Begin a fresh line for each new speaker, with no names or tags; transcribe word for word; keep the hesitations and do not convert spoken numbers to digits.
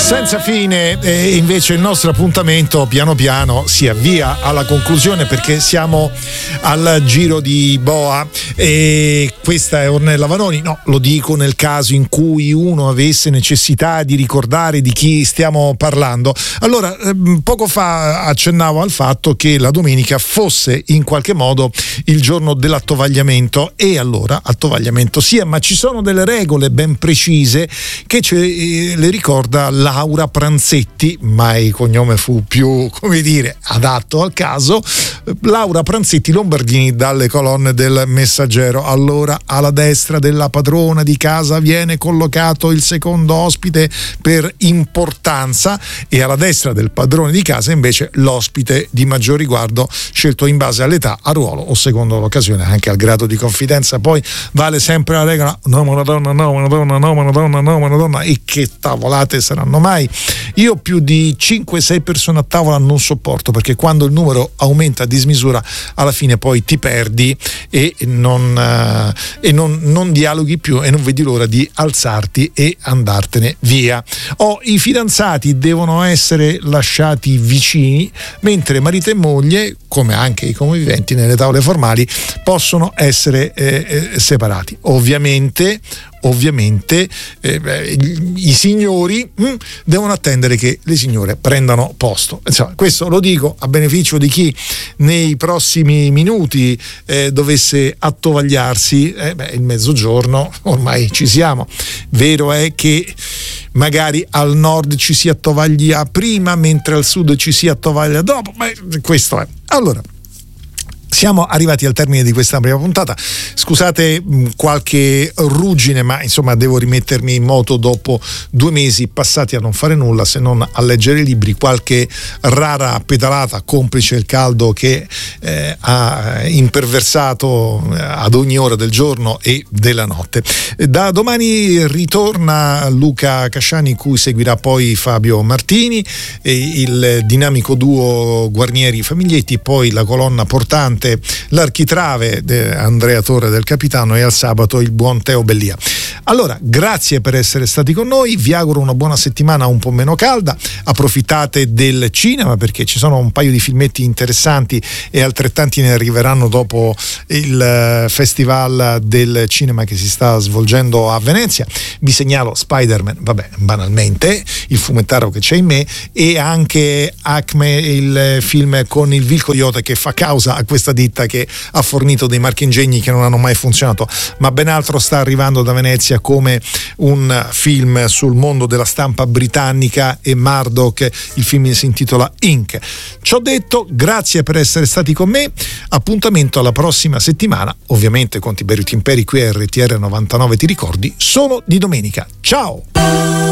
Senza fine, e invece il nostro appuntamento piano piano si avvia alla conclusione, perché siamo al giro di boa e questa è Ornella Vanoni. No, lo dico nel caso in cui uno avesse necessità di ricordare di chi stiamo parlando. Allora, poco fa accennavo al fatto che la domenica fosse in qualche modo il giorno dell'attovagliamento, e allora attovagliamento sia, ma ci sono delle regole ben precise che ce le ricorda Laura Pranzetti, mai cognome fu più, come dire, adatto al caso. Laura Pranzetti Lombardini, dalle colonne del Messaggero. Allora, alla destra della padrona di casa viene collocato il secondo ospite per importanza, e alla destra del padrone di casa invece l'ospite di maggior riguardo, scelto in base all'età, a ruolo o secondo l'occasione, anche al grado di confidenza. Poi vale sempre la regola: no, una donna, no, una donna, no, una donna, no, una donna. E che tavolate saranno mai? Io più di cinque sei persone a tavola non sopporto, perché quando il numero aumenta a dismisura alla fine poi ti perdi e non, uh, e non, non dialoghi più e non vedi l'ora di alzarti e andartene via. Oh, i fidanzati devono essere lasciati vicini, mentre marito e moglie, come anche i conviventi nelle tavole formali, possono essere eh, eh, separati. Ovviamente Ovviamente eh, i signori mh, devono attendere che le signore prendano posto. Insomma, questo lo dico a beneficio di chi nei prossimi minuti eh, dovesse attovagliarsi. Eh, beh, il mezzogiorno ormai ci siamo. Vero è che magari al nord ci si attovaglia prima, mentre al sud ci si attovaglia dopo. Beh, questo è. Allora, siamo arrivati al termine di questa prima puntata. Scusate mh, qualche ruggine, ma insomma devo rimettermi in moto dopo due mesi passati a non fare nulla se non a leggere libri, qualche rara pedalata, complice il caldo che eh, ha imperversato ad ogni ora del giorno e della notte. Da domani ritorna Luca Casciani, cui seguirà poi Fabio Martini, e il dinamico duo Guarnieri Famiglietti, poi la colonna portante l'architrave Andrea Torre del Capitano, e al sabato il buon Teo Bellia. Allora, grazie per essere stati con noi, vi auguro una buona settimana un po' meno calda, approfittate del cinema perché ci sono un paio di filmetti interessanti e altrettanti ne arriveranno dopo il Festival del Cinema che si sta svolgendo a Venezia. Vi segnalo Spider-Man, vabbè, banalmente, il fumettaro che c'è in me, e anche Acme, il film con il vil coyote che fa causa a questa ditta che ha fornito dei marchingegni che non hanno mai funzionato, ma ben altro sta arrivando da Venezia, come un film sul mondo della stampa britannica e Murdoch. Il film si intitola Ink. Ciò detto, grazie per essere stati con me, appuntamento alla prossima settimana, ovviamente con Tiberio Timperi qui a R T R novantanove, ti ricordi, solo di domenica. Ciao!